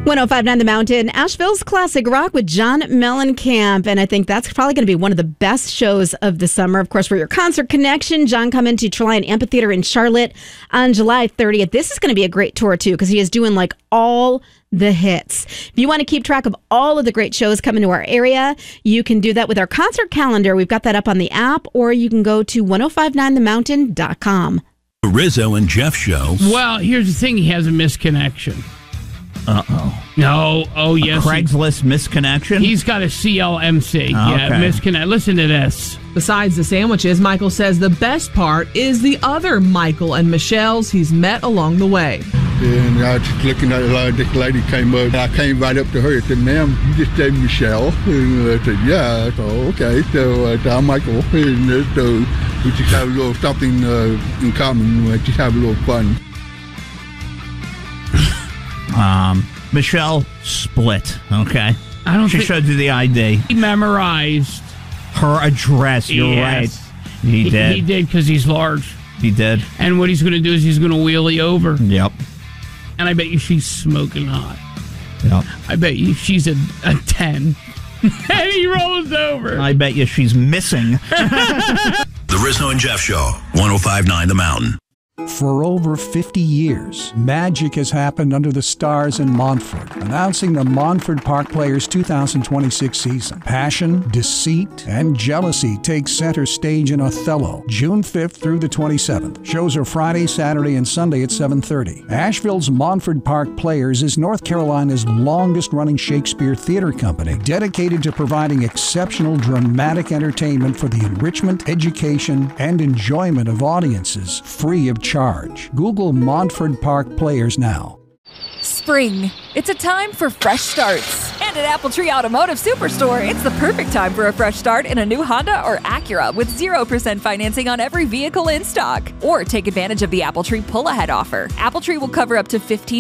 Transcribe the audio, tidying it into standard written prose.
105.9 The Mountain, Asheville's classic rock with John Mellencamp. And I think that's probably going to be one of the best shows of the summer. Of course, for your concert connection, John coming to Treliant Amphitheater in Charlotte on July 30th. This is going to be a great tour, too, because he is doing like all the hits. If you want to keep track of all of the great shows coming to our area, you can do that with our concert calendar. We've got that up on the app, or you can go to 1059themountain.com. The Rizzo and Jeff Show. Well, here's the thing. He has a misconnection. Uh-oh. No. Oh, yes. A Craigslist misconnection? He's got a CLMC. Yeah, okay. misconnect. Listen to this. Besides the sandwiches, Michael says the best part is the other Michael and Michelle's he's met along the way. And I was just looking at it, this lady came up. I came right up to her and said, "Ma'am, you just said Michelle." And I said, "Yeah." So, okay. So I'm Michael. And so we just have a little something in common. We just have a little fun. Michelle split, okay? I don't She think showed you the ID. he memorized. Her address, you're Yes. right. He did. He did because he's large. He did. And what he's going to do is he's going to wheelie over. Yep. And I bet you she's smoking hot. Yep. I bet you she's a 10. And he rolls over. I bet you she's missing. The Rizzo and Jeff Show. 1059 The Mountain. For over 50 years, magic has happened under the stars in Montford, announcing the Montford Park Players 2026 season. Passion, deceit, and jealousy take center stage in Othello, June 5th through the 27th. Shows are Friday, Saturday, and Sunday at 7:30. Asheville's Montford Park Players is North Carolina's longest-running Shakespeare theater company, dedicated to providing exceptional dramatic entertainment for the enrichment, education, and enjoyment of audiences, free of charge. Google Montford Park Players now. Spring. It's a time for fresh starts. And at Apple Tree Automotive Superstore, it's the perfect time for a fresh start in a new Honda or Acura with 0% financing on every vehicle in stock. Or take advantage of the Apple Tree pull-ahead offer. Apple Tree will cover up to